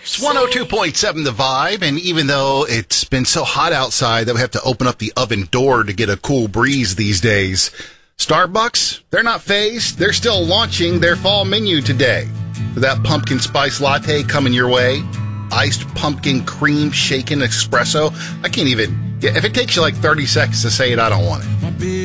It's 102.7 The Vibe, and even though it's been so hot outside that we have to open up the oven door to get a cool breeze these days, Starbucks, they're not phased. They're still launching their fall menu today. With that pumpkin spice latte coming your way, iced pumpkin cream shaken espresso. I can't even, if it takes you like 30 seconds to say it, I don't want it.